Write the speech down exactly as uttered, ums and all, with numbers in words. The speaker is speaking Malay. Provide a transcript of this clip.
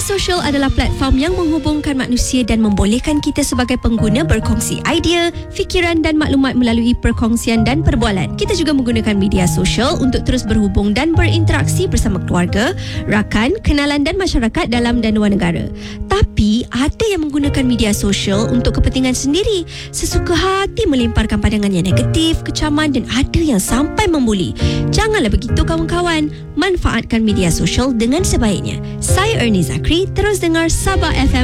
sosial adalah platform yang menghubungkan manusia dan membolehkan kita sebagai pengguna berkongsi idea, fikiran dan maklumat melalui perkongsian dan perbualan. Kita juga menggunakan media sosial untuk terus berhubung dan berinteraksi bersama keluarga, rakan, kenalan dan masyarakat dalam dan luar negara. Tapi ada yang menggunakan media sosial untuk kepentingan sendiri, sesuka hati melemparkan pandangan yang negatif, kecaman dan ada yang sampai membuli. Janganlah begitu kawan-kawan. Manfaatkan media sosial dengan sebaiknya. Saya Ernie Zakri, terus dengar Sabah F M